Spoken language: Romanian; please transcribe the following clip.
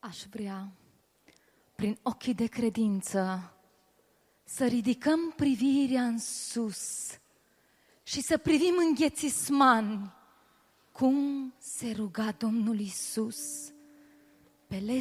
Aș vrea, prin ochii de credință, să ridicăm privirea în sus și să privim în Ghețismani cum se ruga Domnul Iisus pe